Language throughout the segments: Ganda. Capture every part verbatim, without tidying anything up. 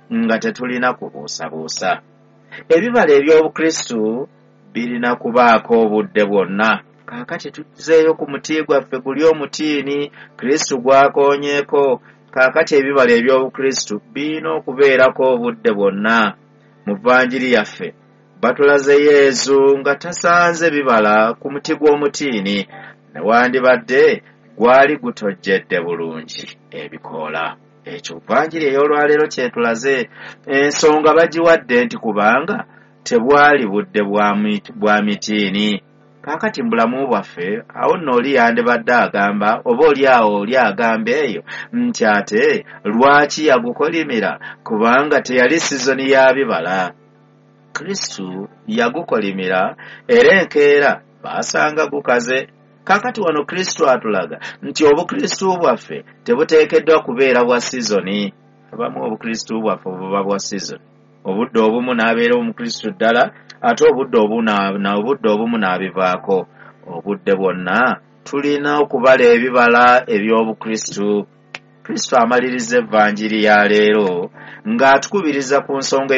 nga tetulina kubuusabuusa. Ebibala eby'obukristu birina kubaako obudde bwonna. Kaakati tuzzeeyo ku muti gwaffe guli omutiini, Kristu gwakoonyeeko. Kaakati ebibala eby'obukristu birina okubeerako obudde bwonna. Mu vvanjiri yaffe batulaze Yesu nga tasanze bibala ku muti gw'omutiini, newandibadde gwali gutojjedde bulungi ebikoola. Ekyo vvanjiri ey'olwaleero kyetulaze. Ensonga bagiwadde nti kubanga tebwali budde bwa mitiini. Kaakati mu bulamu bwaffe awo nno oli yandibadde agamba oba oli awo oli agamba eyo nti ate lwaki yagukolimira kubanga teyali sizoni ya bibala. Kristu yagukolimira era enkeera baasanga gukaze. Kaakati wano Kristu atulaga nti obukristu bwaffe tebuteekeddwa kubeera bwa sizoni. Abamu obukristu bwaffe buba bwa sizoni. Obudde obumu n'abeera omukristu ddala ate obudde obumu n'abivaako. Obudde bwonna tulina okubala ebibala eby'obukristu. Kristo amaliriza evvanjiri ya leero ng'atukubiriza ku nsonga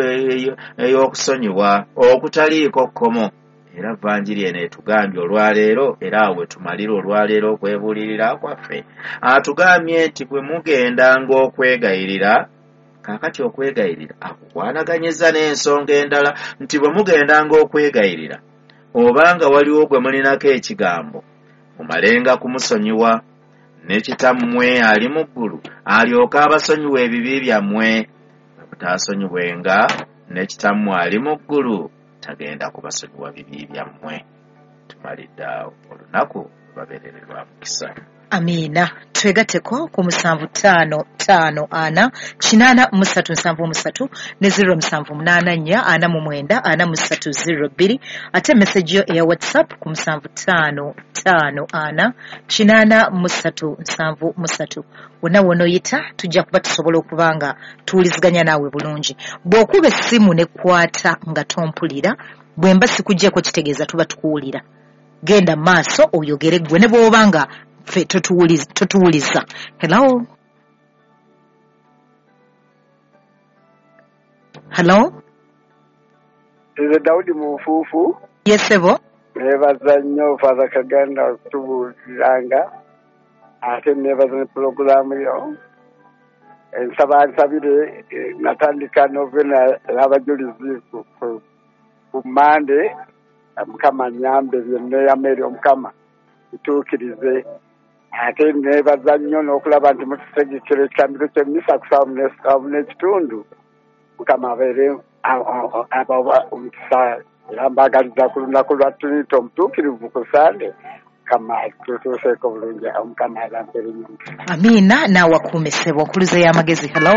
ey'okusonyiwa okutaliiko kkomo. Era vvanjiri eno etugambye olwaleero, era awe tumalira olwaleero okwebuulirira kwaffe. Atugambye nti bwe mugendanga okwegayirira, kaakati okwegayirira akukwanaganyizza n'ensonga endala, nti bwe mugendanga okwegayirira obanga waliwo gwe mulinako ekigambo, mumalenga kumusonyiwa, ne Kitammwe ali mu ggulu alyoke abasonyiwa ebibi byammwe. Bwe mutaasonyiwenga, ne Kitammwe ali mu ggulu tagenda kubasonyiwa bibi byammwe. Tumalidde awo. Olunaku lubabeerererwa mukisa. Amiina. Twegatteko ku musanvu ttaano ttaano ana kinaana mu ssatu nsanvu mu ssatu ne ziro musanvu munaana nnya ana mu mwenda ana mu ssatu ziro bbiri, ate message yo eya WhatsApp ku musanvu ttaano ttaano ana kinaana mu ssatu nsanvu mu ssatu. Wonna w'onooyita tujja kuba tusobola okuba nga tuwuliziganya naawe bulungi. Bw'okuba essimu n'ekkwata nga tompulira, bwe mba sikuggyeko kitegeeza tuba tukuwulira. Genda maaso oyogere ggwe ne bw'oba nga ffe totuwuliza. Hello? Hello? Nze Daudi Mufuufu. Yes, ebo. Neebaza nnyo Father Kaganda okutubuuliranga, ate neebaza ne pulogulaamu yo. Nsaba nsabire natandika novena y'abajulizi ku Mande, Mukama nyambe byonna eri Omukama tutuukirize. Ate neebaza nnyo n'okulaba nti mutusegekera ekitambiro ky'emmisa kusaawa n'ekitundu. Mukama abeere abawa omukisa era mbaagaliza ku lunaku lwa Trinity omutuukirivu ku Sande. Mukama tutuuseeko bulungi, Omukama alampeere nnyo. Amiina. Naawe akuumesebwa okuluza y'amagezi. Hello?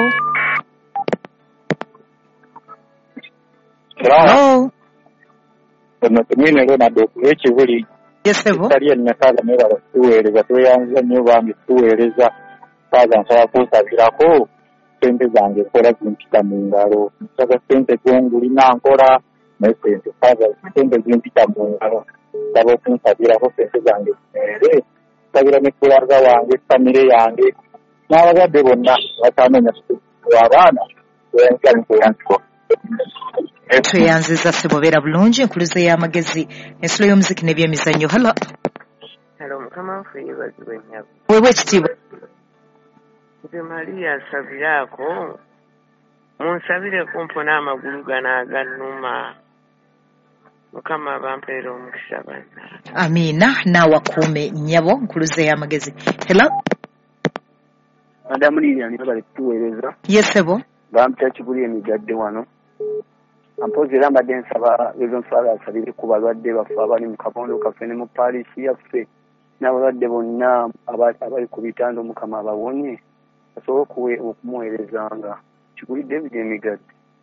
Hello? Ono tumwine Ronald okubekibuli. Yes, ebo. Tali ennakaaga neebala tuweereza, tweyanza nnyo bambi tuweereza. Faaza nsaba kunsabirako ssente zange kola zimpita mu ngalo. Nsaba ssente gwongulina nkola naye ssente faaza ssente zimpita mu ngalo. Nsaba okunsabirako ssente zange zimeere. Nsabira ne kulaga wange, famire yange n'abazadde bonna batanoonya abaana tweyanza nkweyanziko. Tweyanziza sibobeera bulungi. Enkuluze y'amagezi, ensulo y'omuziki n'ebyemizannyo. Hello? Hello, Mukama waffe yeebazibwe nnyabo. Weebwe ekitiibwa. Nze Maria nsabiraako, munsabireko mpona amagulu gano agannuma. Mukama bampeera omukisa banna. Amiina. Naawe akuume nnyabo. Enkuluze y'amagezi. Hello? Madamu Lilian bali tuweereza. Yes, ebo. Bampita kibuli emigadde wano. Ampozi era mbadde nsaba ezo nsala asabire ku balwadde baffe abali mu kabondo kaffe ne mu paalisi yaffe n'abalwadde bonna abali ku bitanda Omukama abawonye basobole okumuweerezanga. Kiguli David emigadde.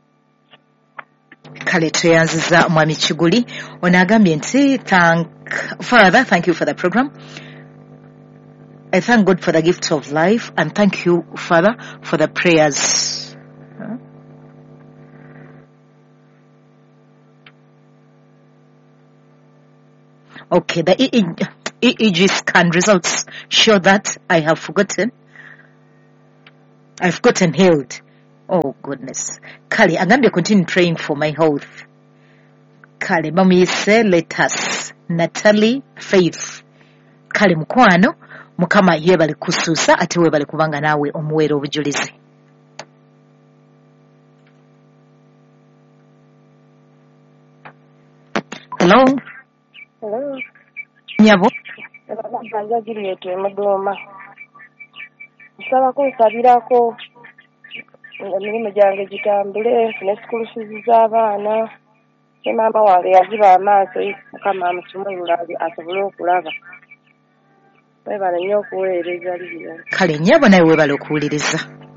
Kale tweyanziza mwami Kiguli. Ono agambye nti thank Father, thank you for the program. I thank God for the gift of life and thank you, Father, for the prayers. Huh? Okay, the E E G scan results show that I have forgotten. I've gotten healed. Oh goodness. Kale agambye continue praying for my health. Kale bamuyise Letus Natalie Faith. Kale mukwano mukama yebale kusuusa ate webale kubanga naawe omuweera obujulizi. Hello. Hello. Nyabo. Abaganja Juliet Mudoma. Nsaba kunsabirako emirimu gyange gitambule nfune sikulu fees z'abaana ne maama wange yaziba amaaso mukama amusumulula asobole okulaba. Webale nnyo okuweereza liyo. Kale nyabo naye webale okuwuliriza.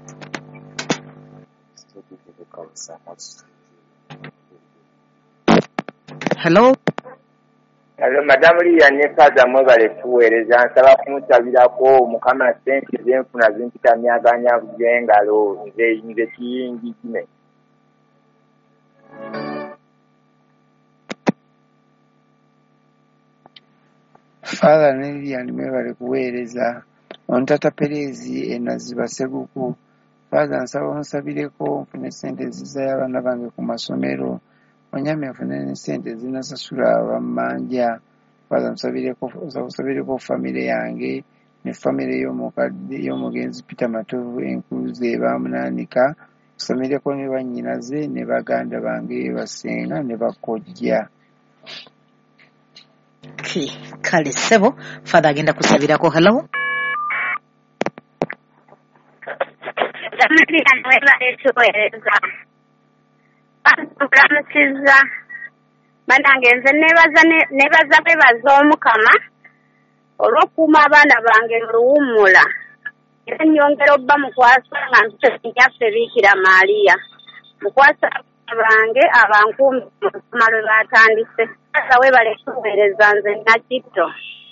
Hello. Hello, Madam Liya ne Faza mwebale tuweereza nsaba kumusabirako mukama sente zenfuna zinkitamyaganya byengalo nze nze kiyingi kine. Father Lilian mwebale kuweereza ontata Perezi enaziba seguku. Father nsaba onsabireko nfune sente zizayo abaana bange ku masomero. Onyame nfune ne sente zinasasula abamanja. Father nsabireko nsabireko famire yange ne famire y'omukadde y'omugenzi Peter Matovu enkuluze bamunanika. Nsabireko ne bannyinaze ne baganda bange basenga ne bakojja. Okay. Kale sebo Father agenda kusabirako. Hello. Zamani anwebale tuweereza. Turamukiza banange nze nebaza nebaza bebaza omukama olw'okuuma abaana bange luwummula era nnyongera obba mukwasa nga ntuyaffe Biikira Maaliya mukwasa bange abankuumi mukama lwe baatandise asa webale tuweereza nze Nakitto.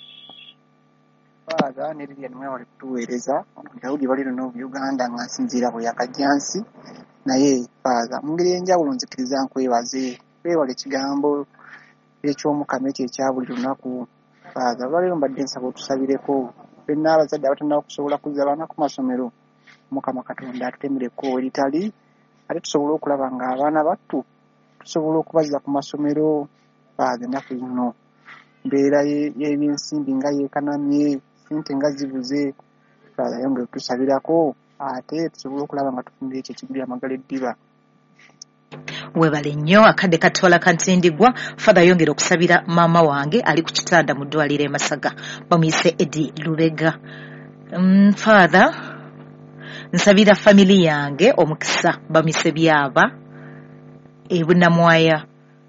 Father ne Lilian mwebale kutuweereza Daudi baliro no Uganda nga nsinziira bwe yakajjansi naye Father mu ngeri enjawulo nzikiriza nkwebaze weewale ekigambo eky'omukama ekyo ekya buli lunaku. Father baliro mbadde nsaba otusabireko fenna abazadde abatannaba okusobola kuzza abaana ku masomero mukama Katonda atutemereko eritali ate tusobole okulaba nga abaana battu tusobola okubazza ku masomero. Father ennaku zino mbeera y'ebyensimbi nga yeekanamye sente nga zibuze. Father yongere otusabirako ate tusobole okulaba nga tufunira ekyo ekigulira amagala eddiba. Webale nnyo akadde katwala kantindigwa. Father yongera okusabira maama wange ali ku kitanda mu ddwaliro e Masaga bamuyise Edi Lubega. Um, Father nsabira family yange omukisa bamuyise Byaba e Bunamwaya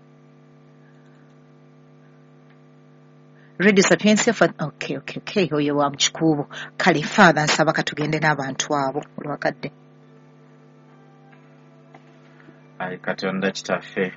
Radio Sapiensia. Okay, okay, okay. Oyo wa mukikuubo. Kale Father nsaba katugende n'abantu abo olwakadde. Ayi Katonda kitaffe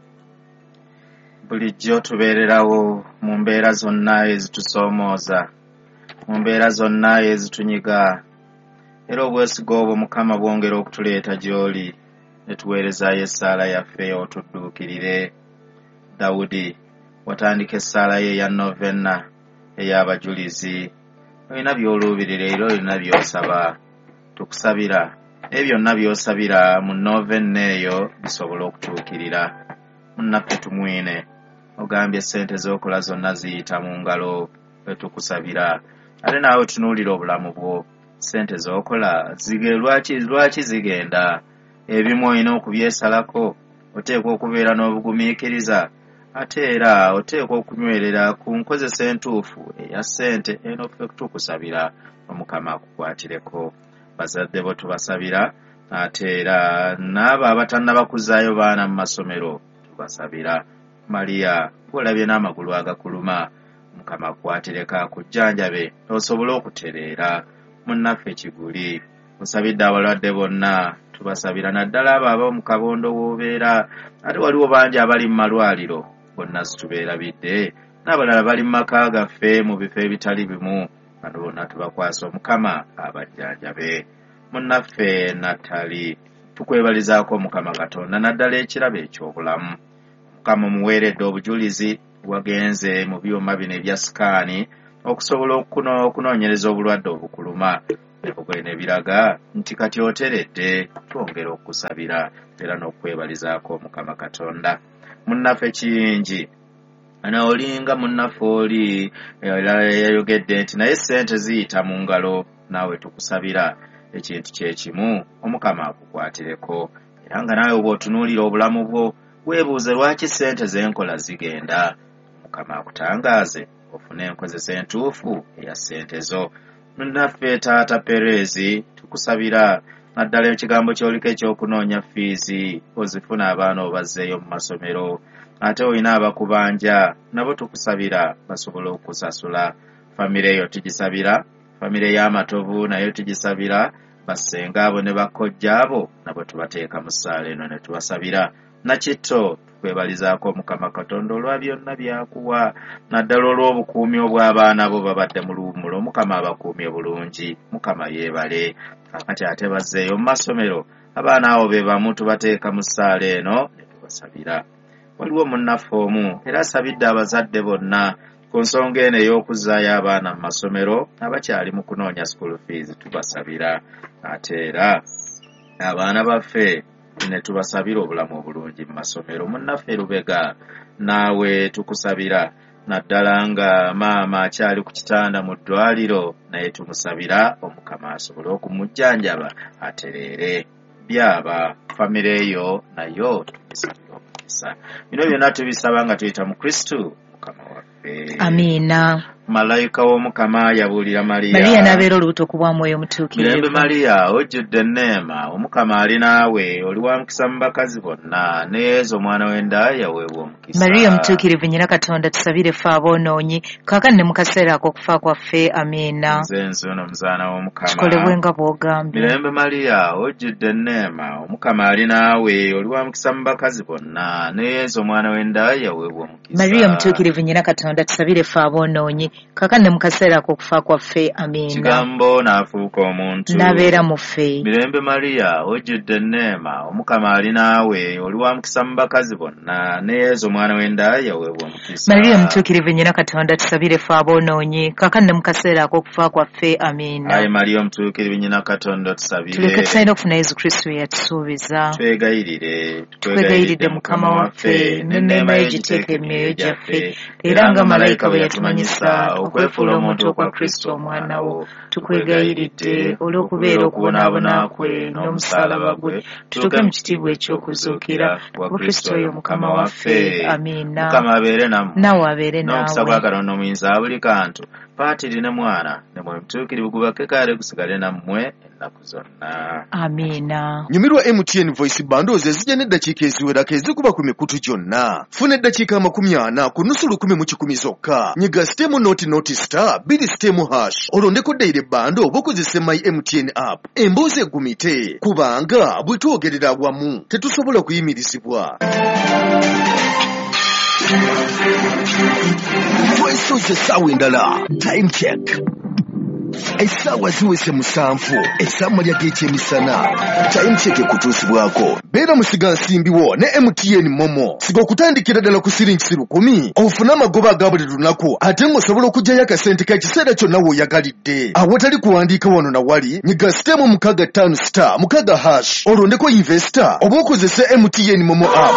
bulijjo tubeererawo mu mbeera zonna ezitusoomooza mu mbeera zonna ezitunyiga era obwesiga obwo Mukama bwongera okutuleeta gy'oli ne tuweerezaayo essaala yaffe otudduukirire. Dawudi watandika essaala ye eya novena ey'abajulizi. Olina by'oluubirira era olina by'osaba. Tukusabira ebyo byonna by'osabira mu novena eyo bisobole okutuukirira. Munnaffe tumwine ogambye sente z'okola zonna ziyita mu ngalo tukusabira ate naawe tunuulira obulamu bwo. Sente z'okola zige lwaki lwaki zigenda ebimu olina okubyesalako. Oteekwa okubeera n'obugumiikiriza ate era oteekwa okunywerera ku nkozesa entuufu eya ssente eno ffe tukusabira Omukama akukwatireko. Bazadde bo tubasabira ate era n'abo abatannaba kuzaayo baana mu masomero tubasabira. Maria olabye n'amagulu agakuluma Mukama akukwatireko akujjanjabe osobole okutereera. Munnaffe Kiguli osabidde abalwadde bonna tubasabira naddala abo ab'omu kabondo w'obeera ate waliwo bangi abali mu malwaliro bonna situbeerabidde n'abalala bali mu maka gaffe mu bifo ebitali bimu bano bonna tubakwasa Omukama abajjanjabe. Munnaffe Natali tukwebalizaako Omukama Katonda naddala ekirabo eky'obulamu. Omukama omuweeredde obujulizi wagenze mu byuma bino ebya sikaani okusobola okunoonyereza obulwadde obukuluma ebyo biraga nti kati oteredde twongera okusabira era n'okwebalizaako Mukama Katonda. Munnaffe Kiyingi ana olinga munnaffe oli yayogedde nti naye ssente ziyita mu ngalo, naawe tukusabira ekintu kyekimu Omukama akukwatireko, era nga naawe bw'otunuulira obulamu bwo weebuuze lwaki ssente z'enkola zigenda. Mukama akutangaaze ofune enkozesa entuufu eya ssente zo. Munnaffe Taata Perezi tukusabira naddala ekigambo ky'oliko ekyokunoonya fiizi ozifuna abaana obazzeeyo mu masomero, ate olina abakubanja nabo tukusabira basobole okusasula. Famire eyo tugisabira, famire y'amatovu nayo tugisabira, bassenga abo ne bakojja abo nabo tubateeka mu ssaala eno ne tubasabira. Nakitto tukwebalizaako Mukama Katonda olwa byonna byakuwa, naddala olw'obukuumi obw'abaana bo babadde mu luwummulo. Mukama abakuumye bulungi, Mukama yeebale. Kakati ate bazzeeyo mu masomero, abaana abo be bamu tubateeka mu ssaala eno ne tubasabira. Waliwo munnaffe omu era asabidde abazadde bonna ku nsonga eno ey'okuzzaayo abaana mu masomero abakyali mu kunoonya school fees, tubasabira. Ate era abaana baffe ne tubasabira obulamu obulungi mu masomero. Munnaffe Lubega naawe tukusabira, naddala nga maama akyali ku kitanda mu ddwaliro, naye tumusabira Omukama asobole okumujjanjaba atereere. Byaba famire eyo nayo tugisabira omukisa. Bino byonna tubisaba nga tuyita mu Kristo Mukama waffe. Amiina. Malayika w'Omukama yabuulira Mariya. Mariya n'abeera olubuto ku bwa Mwoyo Omutuukirivu. Mirembe Mariya ojjudde enneema, Omukama ali naawe, oli wa mukisa mu bakazi bonna, ne Yesu omwana w'enda yaweebwa omukisa. Mariya Omutuukirivu nnyina Katonda tusabire ffe aboonoonyi, kaakano ne mu kaseera ak'okufa kwaffe. Amiina. Nze nzuuno omuzaana w'Omukama. Kikolebwe nga bw'ogambye. Mirembe Mariya ojjudde enneema, Omukama ali naawe, oli wa mukisa mu bakazi bonna, ne Yesu omwana w'enda yaweebwa omukisa. Mariya Omutuukirivu nnyina Katonda tusabire ffe aboonoonyi, kaakano ne mu kaseera ak'okufa kwaffe. Amiina. Kigambo n'afuuka omuntu n'abeera mu ffe. Mirembe Mariya ojjudde enneema, Omukama ali naawe, oli wa mukisa mu bakazi bonna, ne Yesu omwana w'enda yaweebwa omukisa. Mariya Omutuukirivu nnyina Katonda tusabire ffe aboonoonyi, kaakano ne mu kaseera ak'okufa kwaffe. Amiina. Ayi Mariya Omutuukirivu nnyina Katonda tusabire. Tuleke tusalire okufuna Yesu Kristo yatusuubiza. Twegayirire, twegayiridde Mukama waffe, n'enneema ye giteeke emyoyo gyaffe, era nga malayika bwe yatumanyisa okwefuula omuntu okwa Kristo omwana wo. Tukwegayiridde olw'okubeera okubonaabona kwe n'omusaalaba gwe, tutuuke mu kitiibwa eky'okuzuukira kwa Kristo oyo Mukama waffe. Amiina. Mukama abeere nammwe. Naawe abeere naawe. N'omukisa gwa Katonda omuyinza wa buli kantu, Paatiri ne Mwana ne Mwoyo Mutuukirivu gubake kale gusigale nammwe ennaku zonna. Amiina. Nyumirwa M T N Voice Bundles ezijja n'eddakiika eziwerako ezikuba ku mikutu gyonna. Funa eddakiika amakumi ana ku nusu lukumi mu kikumi zokka. Nyiga sitemu noti noti star bbiri sitemu hash olondeko daily bando oba okozese My M T N app. Emboozi eggumite kubanga bwe twogerera awamu tetusobola kuyimirizibwa. Twesoze essaawa endala. Time check. Essaawa ziwese musanvu essaamulya g'ekyemisana. Time check ekutuusibwako. Beera musiga nsimbiwo ne M T N Momo. Siga okutandikira ddala ku siringi lukumi ofune amagoba aga buli lunaku ate ng'osobola okuggyayo akasente ka kiseera kyonna w'oyagalidde. Awatali kuwandiika wano na wali nyiga sitemu mukaaga ttaano star mukaaga hash olondeko investor oba okozese M T N Momo app.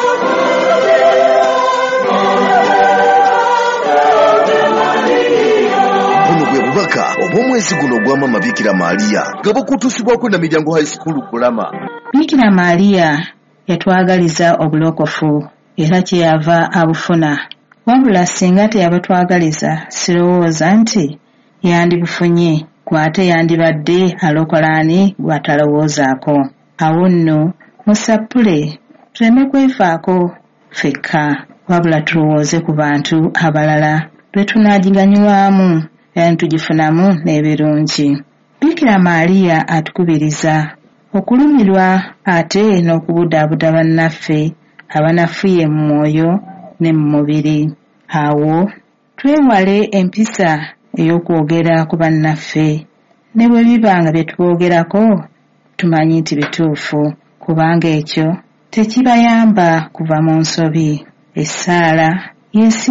Bubaka obw'omwezi guno ogw'Mama Bikira Maria nga bukutuusibwako na Miryango High School Bulama. Bikira Maria yatwagaliza obulokofu era kyeyava abufuna, wabula singa teyabatwagaliza sirowooza nti yandibufunye kwate yandibadde alokola ani gwatalowoozaako. Awo nno musappule tuleme kwefaako ffekka, wabula tulowooze ku bantu abalala lwe tunaagiganyulwamu era tugifunamu n'ebirungi. Bikira Maria atukubiriza okulumirwa ate n'okubudaabuda bannaffe abanafuye mu mwoyo ne mu mubiri. Awo twewale empisa ey'okwogera ku bannaffe, ne bwe biba nga bye tuboogerako tumanyi nti bituufu, kubanga ekyo tekibayamba kuva mu nsobi. Essaala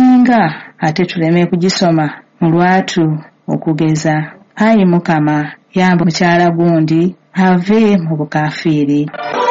yesinga ate tuleme kugisoma mu lwatu okugeza: Ayi Mukama, yamba mukyala gundi ave mu bukafiiri.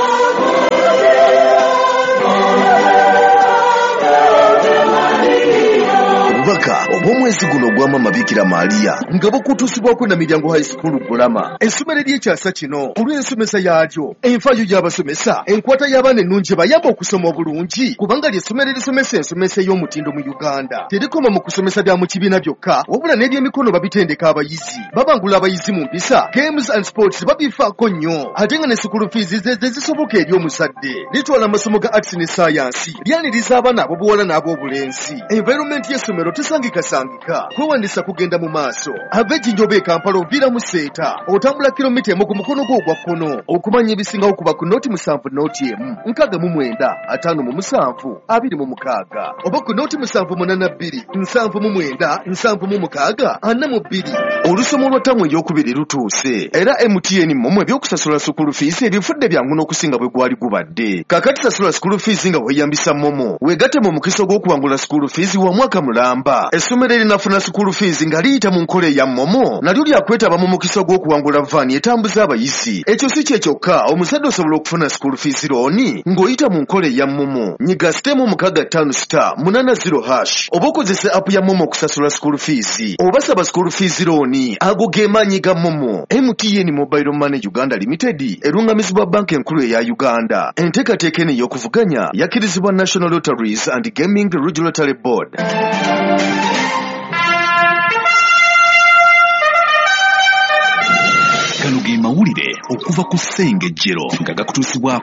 Obubaka obw'omwezi guno ogw'Amama Bikira Maria nga bukutuusibwako na Miryango High School Bulama. Essomero ly'ekyasa kino olw'ensomesa yaalyo, enfaayo y'abasomesa, enkwata y'abaana ennungi bayamba okusoma obulungi, kubanga ly'essomero erisomesa ensomesa ey'omutindo mu Uganda. Terikoma mu kusomesa bya mu kibiina byokka, wabula n'ebyemikono babitendeka abayizi, babangula abayizi mu mpisa, games and sports babifaako nnyo, ate nga ne school fees ze zisoboka eri omuzadde. Litwala amasomo ga arts ne science, lyaniriza abaana ab'obuwala n'ab'obulenzi. Environment y'essomero tesangika sangika, kwewandisa kugenda mu maaso. Ave Jinjobe e Kampala ovira mu Seeta, otambula kilomita emu ku mukono gwo ogwa kkono. Okumanya ebisingawo kuba ku nooti musanvu nooti emu, nkaaga mu mwenda, ataano mu musanvu, abiri mu mukaaga. Oba ku nooti musanvu munaana bbiri, nsanvu mu mwenda, nsanvu mu mukaaga, ana mu bbiri. Olusomo lwa ttamu eryokubiri lutuuse, era M T N mmwe ebyokusasula school fees ebifudde byangu n'okusinga bwe gwali gubadde. Kaakati sasula school fees nga weeyambisa Momo. Weegatte mu mukisa gw'okuwangula school fees wa mwaka mulamba. Essomero erinafuna school fees nga liyita mu nkola eya Momo, nalyo lyakwetaba mu mukisa gw'okuwangula vaani etambuza abayizi. Ekyo si kye kyokka, omuzadde osobola okufuna school fees looni ng'oyita mu nkola eya Momo. Nyiga sitemu mukaaga ttaano sita munaana zero hash oba okozesa app ya Momo okusasula school fees, oba saba school fees looni. Ago ge maanyi ga Momo. M T N Mobile Money Uganda Limited erungamizibwa banka enkulu eya Uganda. Enteekateeka eno ey'okuvuganya yakkirizibwa National Lotteries and Gaming Regulatory Board. Gano ge mawulire okuva ku Ssengejjero nga gakutuusibwa